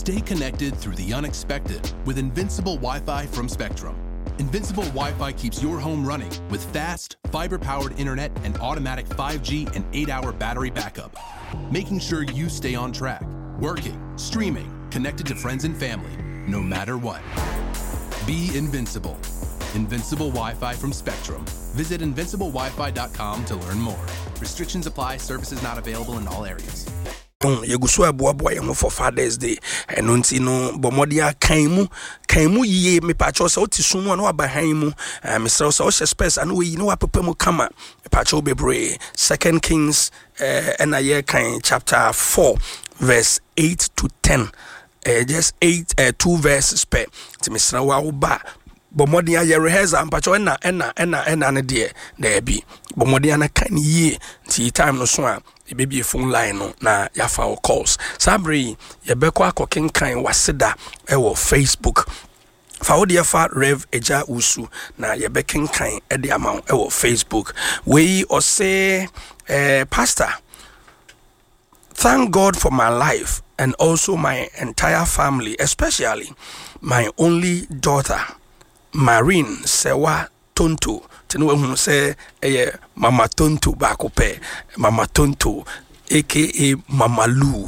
Stay connected through the unexpected with Invincible Wi-Fi from Spectrum. Invincible Wi-Fi keeps your home running with fast, fiber-powered internet and automatic 5G and 8-hour battery backup, making sure you stay on track, working, streaming, connected to friends and family, no matter what. Be invincible. Invincible Wi-Fi from Spectrum. Visit invinciblewifi.com to learn more. Restrictions apply. Services not available in all areas. Yegusu aboa yemo for Father's Day eno nti no bomodia kan mu ye me pacho so tisumu no abahan mu mesre so space anu we no apapa mu kama me pacho bebre 2 Kings na ye kan chapter 4 verse 8 to 10 just 2 verses per ti mesre wa ba bomodia ye rehearse pacho na ne de na bi bomodia na kan ye ti time no so a baby phone line no na yafa o calls sabri ye beko akokenkan waseda ewo Facebook fa wo de fa Rev Eja Usu na ye bekenkan e de ama ewo Facebook we or say pastor, thank God for my life and also my entire family, especially my only daughter Marine Sewa Tonto. Tinu say Mama Tonto bakope, Mama Tonto aka Mama Lu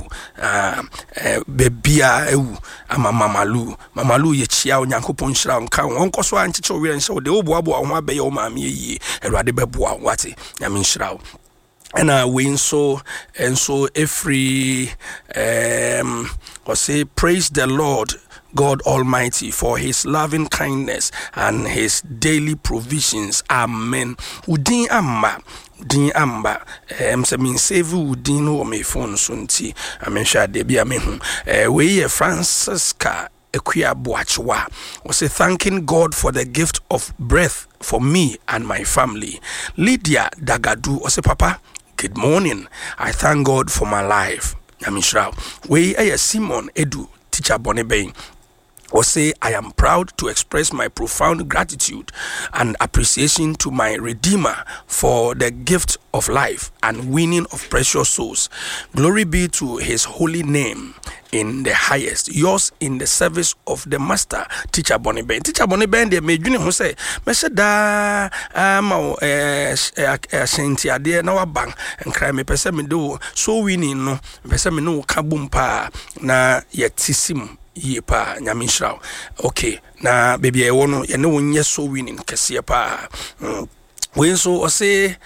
bebia ewu ama Mama Lu ye chia onyankopon hira nka wonko so ancheche owere nse de oboabo ho abaye o maame yi Awurade beboa wate nyame hira and we so every or say praise the Lord God Almighty for his loving kindness and his daily provisions. Amen. Udin amba se min save udin o me phone sunti amensha de bia me hu we Francisca Ekuya Boachwa was thanking God for the gift of breath for me and my family. Lydia Dagadu was papa, good morning. I thank God for my life. Amishra we Simon Edu teacher Bonebe or say I am proud to express my profound gratitude and appreciation to my Redeemer for the gift of life and winning of precious souls. Glory be to his holy name in the highest. Yours in the service of the master, teacher Boniben. Teacher Boniben de medwini ho say meseda ma senti ade na wabang nkra me pese me do so winning no pese me no kabumpa na yetisim yepa nyame okay na baby e wono ye ne wonye so winning kese pa we so o say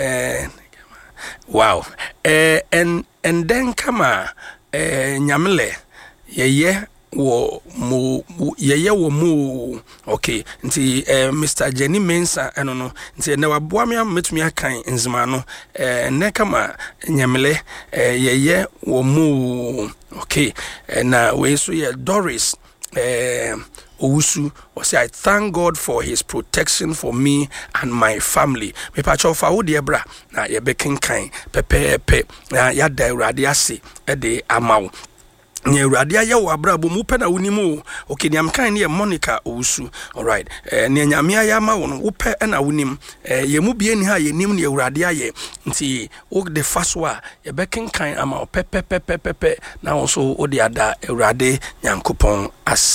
wow and then kama nyamle ye wo mu okay nti Mr. Jenny Mensa eno no nti na waboa me metumi akan nzima no ne kama nyamle ye wo mu okay na we so ye Doris Owusu or say I thank God for his protection for me and my family. Me pacho fa wo de bra na ye bekenkan pepepe na ya da Awurade ase e de amawo nye Awurade aye wo abrabo mu pe na wonimu okay ni amkan ne Monica Owusu all right ne nyame aye amawo no wo pe na wonim ye mu bie ni ha ye nim ne Awurade aye nti wo de faswa ye bekenkan amawo pepepe na wo so wo de ada Awurade nyankopon as